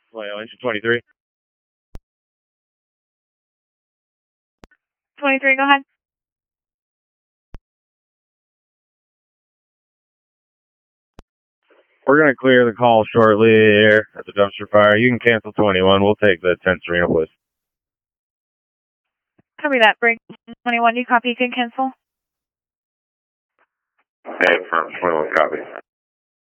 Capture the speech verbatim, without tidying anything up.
Violation twenty-three. twenty-three, go ahead. We're going to clear the call shortly here at the dumpster fire. You can cancel twenty-one. We'll take the ten Serena, please. Copy that. Break twenty-one. Do you copy? You can cancel. Hey, firm twenty-one, copy.